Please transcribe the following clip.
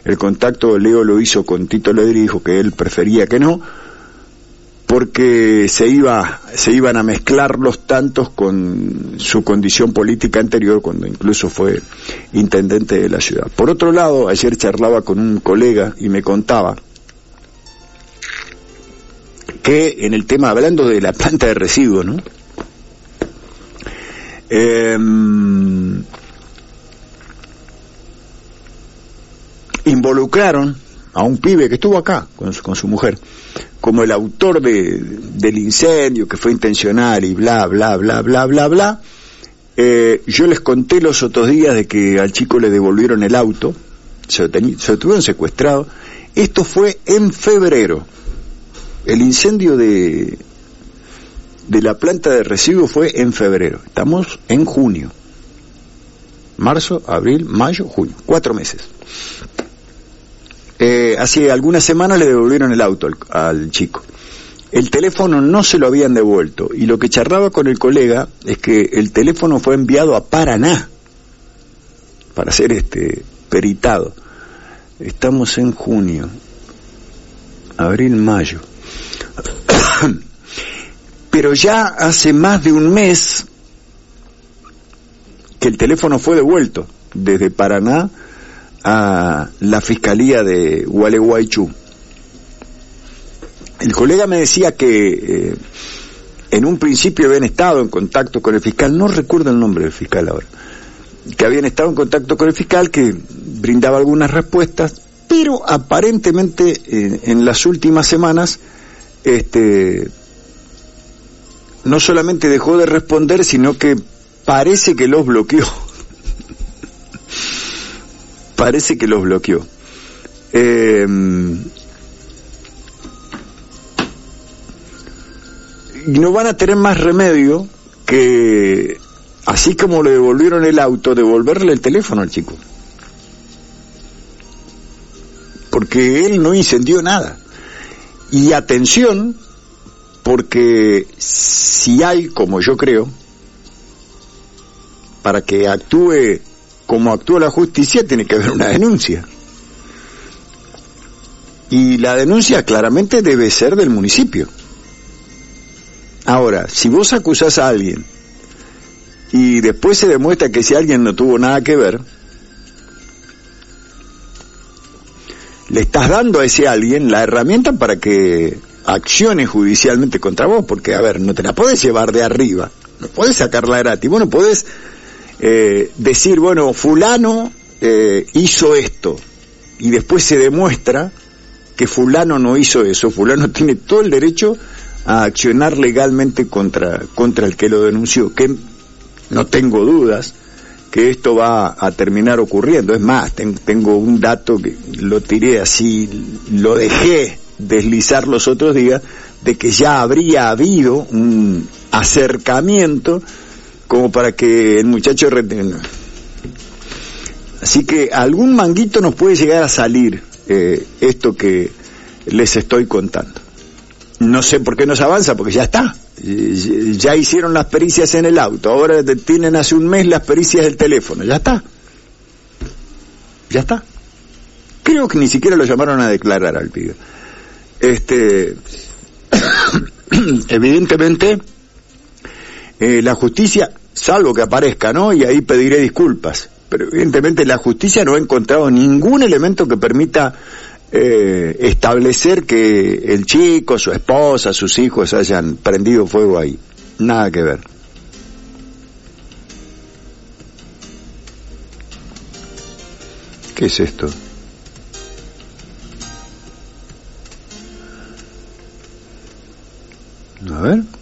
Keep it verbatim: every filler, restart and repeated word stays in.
el contacto Leo lo hizo con Tito Ledri, dijo que él prefería que no, porque se iba se iban a mezclar los tantos con su condición política anterior, cuando incluso fue intendente de la ciudad. Por otro lado, ayer charlaba con un colega y me contaba que en el tema, hablando de la planta de residuos, ¿no? Eh, involucraron a un pibe que estuvo acá con su, con su mujer como el autor de, del incendio, que fue intencional y bla, bla, bla, bla, bla, bla. Eh, yo les conté los otros días de que al chico le devolvieron el auto, se lo, teni- se lo tuvieron secuestrado. Esto fue en febrero. El incendio de, de la planta de residuos fue en febrero. Estamos en junio. Marzo, abril, mayo, junio. Cuatro meses. Eh, hace algunas semanas le devolvieron el auto al, al chico. El teléfono no se lo habían devuelto, y lo que charlaba con el colega es que el teléfono fue enviado a Paraná para ser este peritado. Estamos en junio, abril, mayo. Pero ya hace más de un mes que el teléfono fue devuelto desde Paraná a la Fiscalía de Gualeguaychú. El colega me decía que eh, en un principio habían estado en contacto con el fiscal, no recuerdo el nombre del fiscal ahora, que habían estado en contacto con el fiscal, que brindaba algunas respuestas, pero aparentemente eh, en las últimas semanas este no solamente dejó de responder, sino que parece que los bloqueó. Parece que los bloqueó. Eh, y no van a tener más remedio que, así como le devolvieron el auto, devolverle el teléfono al chico. Porque él no incendió nada. Y atención, porque si hay, como yo creo, para que actúe como actúa la justicia, tiene que haber una denuncia. Y la denuncia claramente debe ser del municipio. Ahora, si vos acusás a alguien y después se demuestra que si alguien no tuvo nada que ver, le estás dando a ese alguien la herramienta para que accione judicialmente contra vos, porque, a ver, no te la podés llevar de arriba, no podés sacarla gratis, vos no podés eh, decir, bueno, fulano eh, hizo esto, y después se demuestra que fulano no hizo eso. Fulano tiene todo el derecho a accionar legalmente contra, contra el que lo denunció, que no tengo dudas que esto va a terminar ocurriendo. Es más, ten, tengo un dato que lo tiré así, lo dejé deslizar los otros días, de que ya habría habido un acercamiento como para que el muchacho retenga. Así que algún manguito nos puede llegar a salir eh, esto que les estoy contando. No sé por qué no se avanza, porque ya está. Ya hicieron las pericias en el auto, ahora tienen hace un mes las pericias del teléfono, ya está. Ya está. Creo que ni siquiera lo llamaron a declarar al pibe. Este, evidentemente, eh, la justicia, salvo que aparezca, ¿no? Y ahí pediré disculpas, pero evidentemente la justicia no ha encontrado ningún elemento que permita eh, establecer que el chico, su esposa, sus hijos hayan prendido fuego ahí. Nada que ver. ¿Qué es esto? A ver.